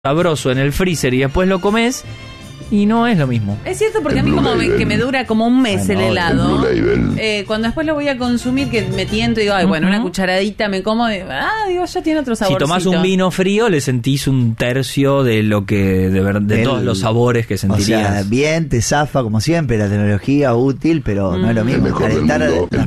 sabroso en el freezer y después lo comes y no es lo mismo. Es cierto, porque a mí como que me dura como un mes el helado. Cuando después lo voy a consumir, que me tiento y digo, ay, bueno, una cucharadita me como, digo, ya tiene otro saborcito. Si tomás un vino frío, le sentís un tercio de lo que de todos los sabores que sentirías. O sea, bien, te zafa como siempre, la tecnología útil, pero no es lo mismo. Calentar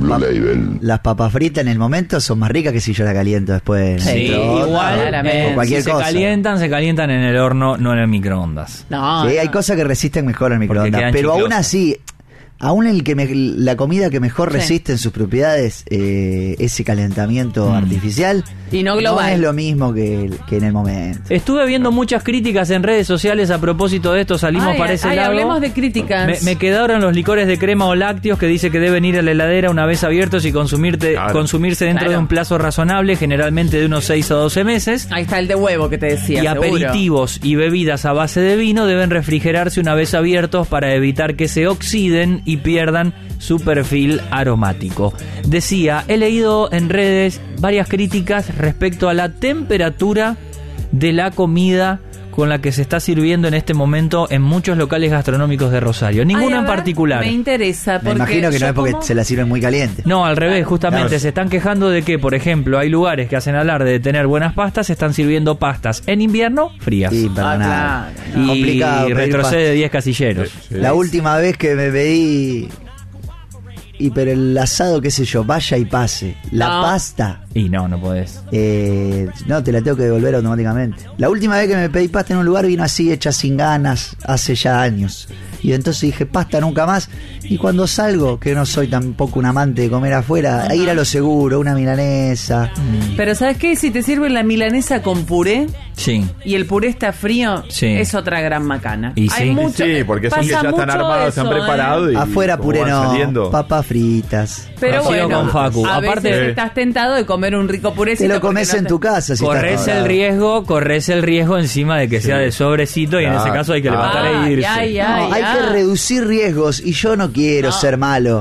las papas fritas en el momento son más ricas que si yo la caliento después. Sí, igual, cualquier si cosa. se calientan en el horno, no en el microondas. No, sí, hay cosas que resisten mejor al microondas, pero aún así, aún la comida que mejor resiste en sus propiedades ese calentamiento artificial y no global, no es lo mismo que en el momento. Estuve viendo muchas críticas en redes sociales a propósito de esto, salimos para ese lado. Hablemos de críticas. Me quedaron los licores de crema o lácteos que dice que deben ir a la heladera una vez abiertos y consumirse dentro de un plazo razonable, generalmente de unos 6 a 12 meses. Ahí está el de huevo que te decía. Y aperitivos y bebidas a base de vino deben refrigerarse una vez abiertos para evitar que se oxiden y pierdan su perfil aromático. Decía, he leído en redes varias críticas respecto a la temperatura de la comida con la que se está sirviendo en este momento en muchos locales gastronómicos de Rosario. Ninguna en particular. Me interesa. Me imagino que no es porque se la sirven muy caliente. No, al revés, justamente se están quejando de que, por ejemplo, hay lugares que hacen alarde de tener buenas pastas, se están sirviendo pastas en invierno frías. Sí, para nada. Y complicado. retrocede 10 casilleros. La última vez que me pedí... pero el asado, qué sé yo, vaya y pase. La pasta... Y no podés. No, te la tengo que devolver automáticamente. La última vez que me pedí pasta en un lugar vino así, hecha sin ganas, hace ya años. Y entonces dije, pasta nunca más. Y cuando salgo, que no soy tampoco un amante de comer afuera, a ir a lo seguro, una milanesa. Pero ¿sabes qué? Si te sirven la milanesa con puré, y el puré está frío, es otra gran macana. Y sí, porque son que ya están armados, están preparados. Y afuera puré no, saliendo. Papas fritas. Pero bueno, con Facu. Aparte estás tentado de comer un rico purecito. Te lo comes en tu casa. Si corres el riesgo encima de que sea de sobrecito y en ese caso hay que levantar e irse. Hay que reducir riesgos y yo no quiero ser malo.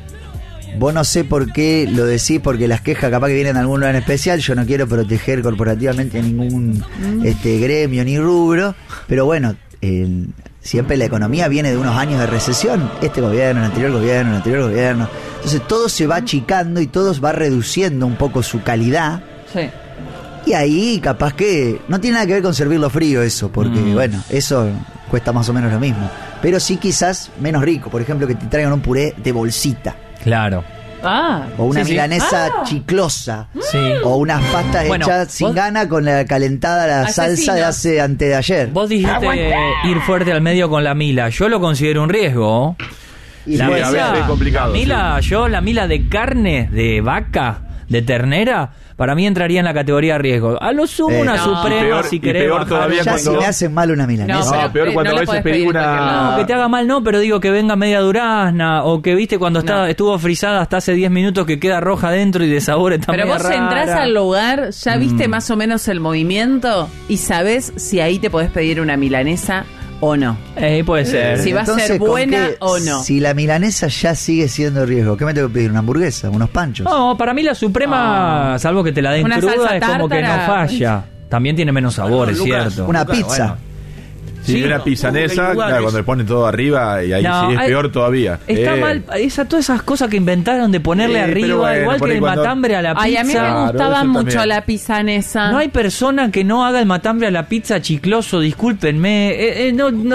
Vos no sé por qué lo decís, porque las quejas capaz que vienen de algún lugar en especial. Yo no quiero proteger corporativamente a ningún gremio ni rubro, pero bueno, siempre la economía viene de unos años de recesión. Este gobierno, el anterior gobierno, el anterior gobierno. Entonces todo se va achicando y todo va reduciendo un poco su calidad. Sí. Y ahí capaz que no tiene nada que ver con servirlo frío eso, porque bueno, eso cuesta más o menos lo mismo. Pero sí quizás menos rico. Por ejemplo, que te traigan un puré de bolsita. Claro. O una milanesa chiclosa. O unas pastas hechas sin gana con la calentada la salsa de hace antes de ayer. Vos dijiste ir fuerte al medio con la mila. Yo lo considero un riesgo. Y a veces es complicado. La mila de carne, de vaca, de ternera, para mí entraría en la categoría riesgo. A lo sumo una suprema, si querés. Peor todavía ya si me hacen mal una milanesa. No, peor cuando a veces pedí una... No, que te haga mal no, pero digo que venga media durazna, o que viste cuando estuvo frisada hasta hace 10 minutos que queda roja dentro y de sabor está media rara. Pero vos entrás al lugar, ya viste más o menos el movimiento y sabés si ahí te podés pedir una milanesa o no. Puede ser. Si va a ser buena o no. Si la milanesa ya sigue siendo riesgo, ¿qué me tengo que pedir? ¿Una hamburguesa? ¿Unos panchos? No, para mí la suprema, salvo que te la den una cruda, es como que no tártara. También tiene menos sabor, es cierto. Una pizza. Sí, una pizzanesa, claro, cuando le ponen todo arriba y ahí sí es peor todavía. Está mal, todas esas cosas que inventaron de ponerle arriba, bueno, igual que el matambre a la pizza. Ay, a mí me gustaba mucho la pizzanesa. No hay persona que no haga el matambre a la pizza chicloso, discúlpenme.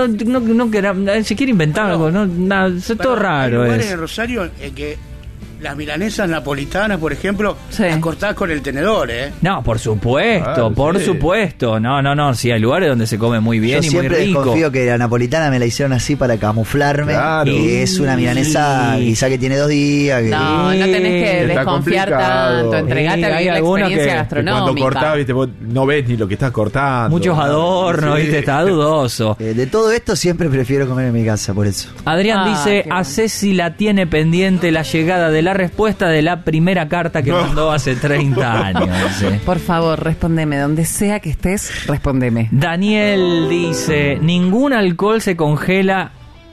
Se quiere inventar algo, es todo raro. Hay lugares en Rosario en que las milanesas napolitanas, por ejemplo, las cortás con el tenedor, No, por supuesto, No, sí, hay lugares donde se come muy bien. Yo y muy rico. siempre desconfío que la napolitana me la hicieron así para camuflarme. Claro. Y es una milanesa quizá que tiene 2 días. No tenés que desconfiar tanto. Entregate a vivir la experiencia gastronómica. Cuando cortás, viste, vos no ves ni lo que estás cortando. Muchos adornos, viste, está dudoso. De todo esto siempre prefiero comer en mi casa, por eso. Adrián dice, a Ceci la tiene pendiente la llegada de la respuesta de la primera carta que mandó hace 30 años. Por favor, respóndeme. Donde sea que estés, respóndeme. Daniel dice, ningún alcohol se congela,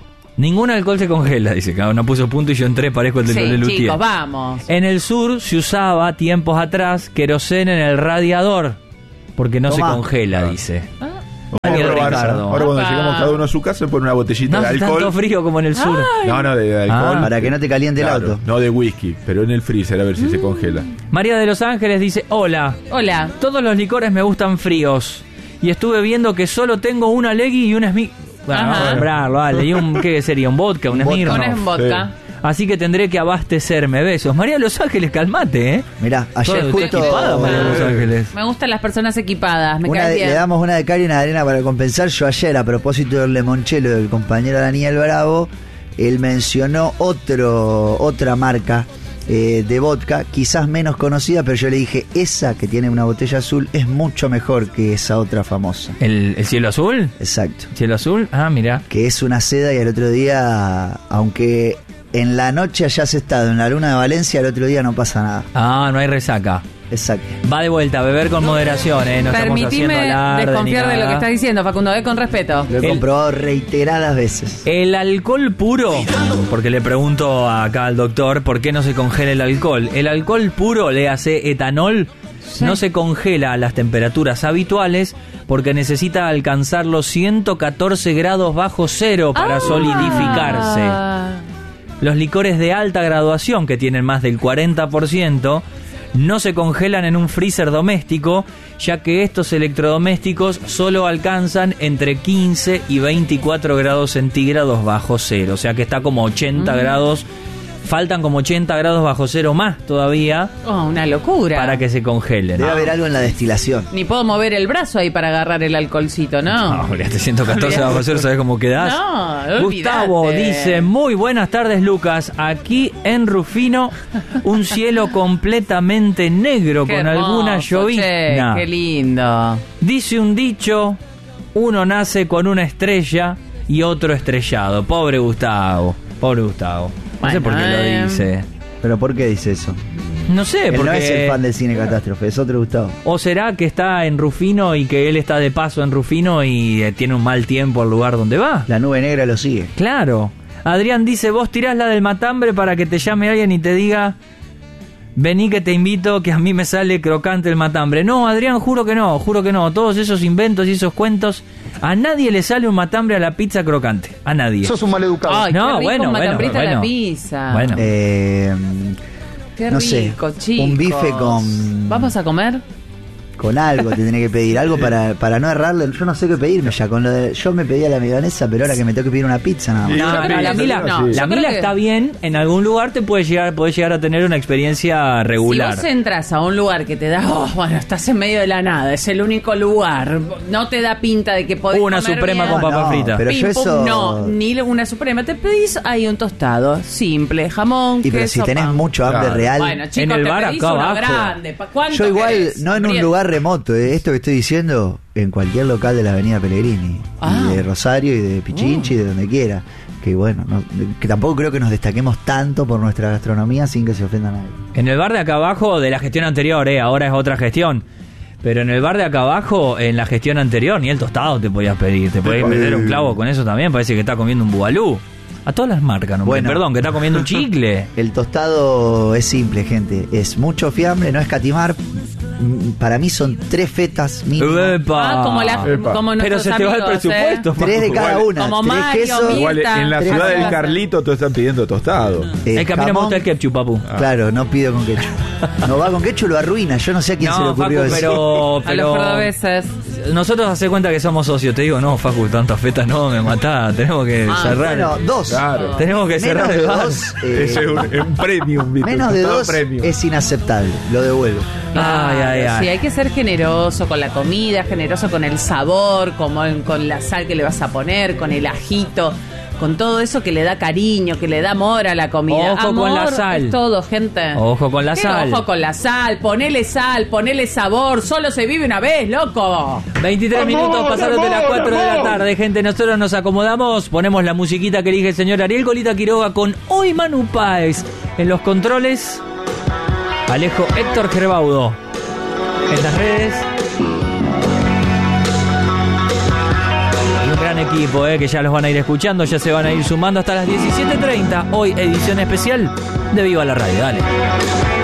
dice, cada uno puso punto y yo entré, parezco el de Lutier. Chicos, vamos. En el sur se usaba, tiempos atrás, queroseno en el radiador, porque no se congela, dice. Ricardo. Ahora cuando llegamos cada uno a su casa, pone una botellita de alcohol. Tanto frío como en el sur. No, de alcohol. Para que no te caliente el auto. No de whisky, pero en el freezer a ver si se congela. María de Los Ángeles dice: Hola. Todos los licores me gustan fríos. Y estuve viendo que solo tengo una Leggy y una Smith. Bueno, vamos a nombrarlo, vale. ¿Y qué sería? ¿Un vodka? ¿Un Smirnoff? Un vodka. Sí. Así que tendré que abastecerme. Besos. María de Los Ángeles, calmate, ¿eh? Mirá, ayer justo... María de Los Ángeles. Me gustan las personas equipadas, me cae bien. Le damos una de cal y una de arena para compensar. Yo ayer, a propósito del limoncello del compañero Daniel Bravo, él mencionó otra marca de vodka, quizás menos conocida, pero yo le dije, esa que tiene una botella azul es mucho mejor que esa otra famosa. ¿El cielo azul? Exacto. ¿Cielo azul? Ah, mira. Que es una seda y al otro día, aunque en la noche hayas estado en la luna de Valencia, al otro día no pasa nada. Ah, no hay resaca. Exacto. Va de vuelta, a beber con moderación, ¿eh? No Permitime desconfiar de lo que estás diciendo, Facundo, con respeto. Lo he comprobado reiteradas veces. El alcohol puro, porque le pregunto acá al doctor, ¿por qué no se congela el alcohol? El alcohol puro, le hace etanol, no se congela a las temperaturas habituales porque necesita alcanzar los 114 grados bajo cero para solidificarse. Los licores de alta graduación, que tienen más del 40%, no se congelan en un freezer doméstico, ya que estos electrodomésticos solo alcanzan entre 15 y 24 grados centígrados bajo cero. O sea que está como 80 grados. Faltan como 80 grados bajo cero más todavía. Oh, una locura. Para que se congelen. Debe haber algo en la destilación. Ni puedo mover el brazo ahí para agarrar el alcoholcito, ¿no? No, olvídate, 114 bajo cero, ¿sabes cómo quedás? No, Gustavo dice: muy buenas tardes, Lucas. Aquí en Rufino, un cielo completamente negro con alguna llovizna. Qué lindo. Dice un dicho: uno nace con una estrella y otro estrellado. Pobre Gustavo. No sé por qué lo dice. ¿Pero por qué dice eso? No sé, él porque... no es el fan del cine catástrofe, es otro Gustavo. ¿O será que está en Rufino y que él está de paso en Rufino y tiene un mal tiempo al lugar donde va? La nube negra lo sigue. Claro. Adrián dice: vos tirás la del matambre para que te llame alguien y te diga: vení que te invito, que a mí me sale crocante el matambre. No, Adrián, juro que no. Todos esos inventos y esos cuentos, a nadie le sale un matambre a la pizza crocante. A nadie. Sos un maleducado. Ay, no, qué rico, un matambrita a la pizza. Bueno. Qué no rico, sé, chicos. Un bife con... ¿Vamos a comer? Con algo te tenés que pedir, algo para no errarle. Yo no sé qué pedirme ya. Yo me pedía la milanesa, pero ahora que me tengo que pedir una pizza nada más. La mila está bien. En algún lugar podés llegar a tener una experiencia regular. Si vos entras a un lugar que te da, bueno, estás en medio de la nada, es el único lugar, no te da pinta de que podés una comer suprema bien. con papas fritas. Pero yo eso... No, ni una suprema. Te pedís ahí un tostado, simple, jamón, y pero queso, si tenés pan. mucho hambre real... Bueno, chicos, en el bar te pedís acá uno abajo. grande. Yo igual, querés? no en un lugar remoto, esto que estoy diciendo, en cualquier local de la avenida Pellegrini, y de Rosario y de Pichinchi, de donde quiera. Que bueno, que tampoco creo que nos destaquemos tanto por nuestra gastronomía sin que se ofenda a nadie. En el bar de acá abajo, de la gestión anterior, ahora es otra gestión. Pero en el bar de acá abajo, en la gestión anterior, ni el tostado te podías pedir. Te podías meter un clavo con eso también, parece que está comiendo un bugalú. A todas las marcas, ¿no? Bueno, perdón, que está comiendo un chicle. El tostado es simple, gente. Es mucho fiambre, no escatimar. Para mí son 3 fetas mínimas. Como pero se te va el presupuesto. 3 de cada una. Como 3 Mario, quesos. Igual en la ciudad del Carlito todos están pidiendo tostado. Es que a mí no me gusta el ketchup, papu. Claro, no pido con ketchup. No va con ketchup, lo arruina. Yo no sé a quién se le ocurrió Facu, eso. A los cordobeses. Nosotros hace cuenta que somos socios. Te digo, no, Facu, tantas fetas no, me matás. Tenemos que cerrar. Bueno, 2. Claro. Tenemos que cerrar menos de el bar. 2. Ese es un premium, ¿viste? Menos de 2 premium. es inaceptable. Lo devuelvo. Ay. Sí, hay que ser generoso con la comida, generoso con el sabor, con la sal que le vas a poner, con el ajito, con todo eso que le da cariño, que le da amor a la comida. Ojo amor con la sal. Es todo, gente. Ojo con la sal. Ojo con la sal, ponele sabor, solo se vive una vez, loco. 23 minutos pasaron de las 4 de la tarde, gente. Nosotros nos acomodamos, ponemos la musiquita que elige el señor Ariel Colita Quiroga con Hoy Manu Páez. En los controles, Alejo Héctor Gerbaudo. En las redes, y un gran equipo, que ya los van a ir escuchando, ya se van a ir sumando hasta las 17:30. Hoy edición especial de Viva la Radio. Dale.